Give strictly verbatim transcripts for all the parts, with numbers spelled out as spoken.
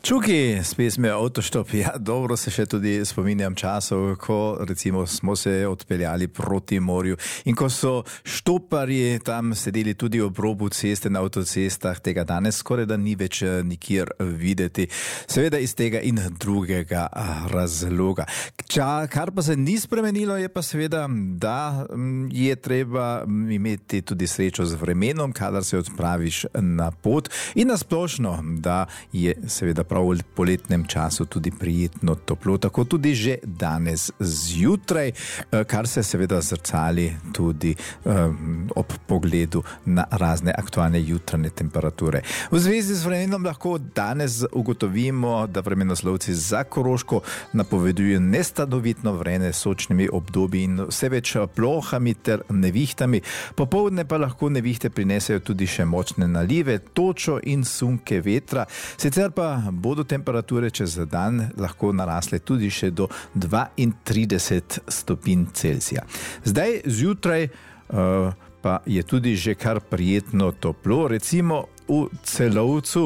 Čuki s pesmijo Avtoštop. Ja, dobro se še tudi spominjam časov, ko recimo smo se odpeljali proti morju in ko so štoparji tam sedeli tudi ob robu ceste na avtocestah, tega danes skoraj da ni več nikjer videti. Seveda iz tega in drugega razloga. Ča, kar pa se ni spremenilo, je pa seveda, da je treba imeti tudi srečo z vremenom, kadar se odpraviš na pot in nasplošno, da je seveda prav v poletnem času tudi prijetno toplo, tako tudi že danes zjutraj, kar se seveda zrcali tudi um, ob pogledu na razne aktualne jutranje temperature. V zvezi z vremenom lahko danes ugotovimo, da vremenoslovci za Koroško napovedujejo nestanovitno vreme s sočnimi obdobji in vse več plohami ter nevihtami. Popoldne pa lahko nevihte prinesejo tudi še močne nalive, točo in sunke vetra. Sicer pa bodo temperature čez dan lahko narasle tudi še do dvaintrideset stopinj Celzija. Zdaj zjutraj uh, pa je tudi že kar prijetno toplo, recimo v Celovcu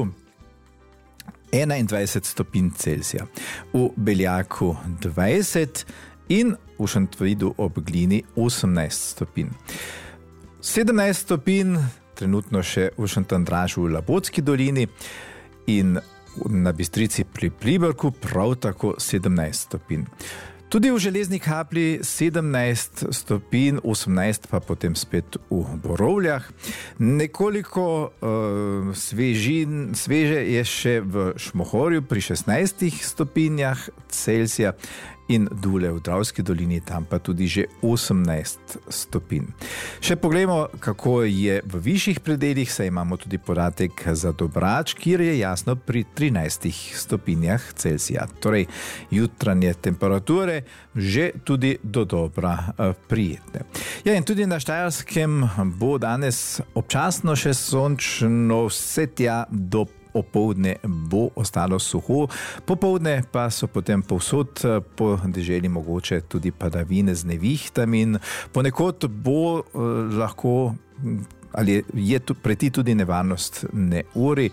enaindvajset stopinj Celzija, v Beljaku dvajset in v Šentvidu ob Glini osemnajst stopinj. sedemnajst stopinj trenutno še v Šentandražu v Labotski dolini in na Bistrici pri Pliberku prav tako sedemnajst stopinj. Tudi v Železni Kapli sedemnajst stopinj, osemnajst pa potem spet v Borovljah. Nekoliko uh, svežin, sveže je še v Šmohorju pri šestnajstih stopinjah Celzija in Dule v Dravski dolini, tam pa tudi že osemnajst stopinj. Še poglejmo, kako je v višjih predeljih, saj imamo tudi podatek za Dobrač, kjer je jasno pri trinajstih stopinjah Celzija. Torej, jutranje temperature že tudi do dobra prijetne. Ja, in tudi na Štajerskem bo danes občasno še sončno, vse tja do opoldne bo ostalo suho, popoldne pa so potem povsod po deželi mogoče tudi padavine z nevihtami in ponekod bo eh, lahko ali je tu preti tudi nevarnost neuri,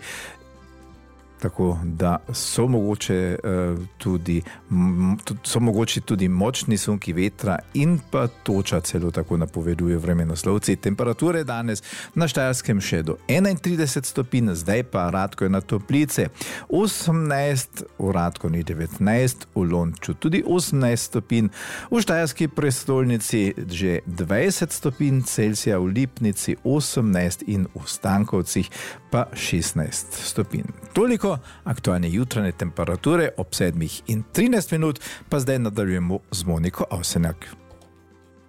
tako da so mogoče uh, tudi so mogoči tudi močni sunki vetra in pa toča, celo tako napoveduje vremenoslovci. Temperature danes na Štajerskem še do enaintrideset stopinj, zdaj pa Radko je na Toplice osemnajst, v Radkoni devetnajst, v Lonču tudi osemnajst stopinj, v štajerski prestolnici že dvajset stopinj Celzija, v Lipnici osemnajst in v Stankovcih pa šestnajst stopinj. Toliko aktualne jutranje temperature ob sedmih in trinajst minut, pa zdaj nadaljujemo z Moniko Avsenak.